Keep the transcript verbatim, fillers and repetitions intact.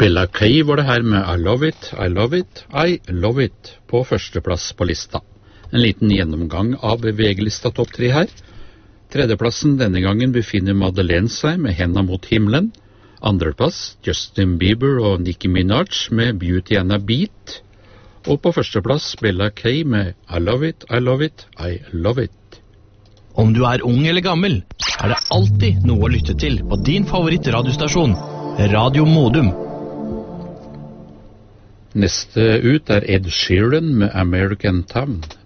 Bella Kay var det her med I Love It, I Love It, I Love It på førsteplass på lista. En liten gjennomgang av V G-lista topp tre her. Tredjeplassen denne gangen befinner Madeleine seg med Henda mot himmelen. Andreplass Justin Bieber og Nicki Minaj med Beauty and a Beat. Og på førsteplass Bella Kay med I Love It, I Love It, I Love It. Om du er ung eller gammel, er det alltid noe å lytte til på din favorittradiostasjon, Radio Modum. Neste ut er Ed Sheeran med American Town.